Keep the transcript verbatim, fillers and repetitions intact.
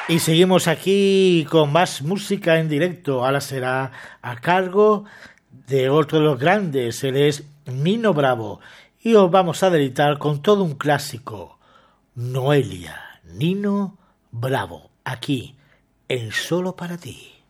Y seguimos aquí con más música en directo. Ahora será a cargo de otro de los grandes. Él es Nino Bravo. Y os vamos a deleitar con todo un clásico. Noelia, Nino Bravo. Aquí, en Solo para ti.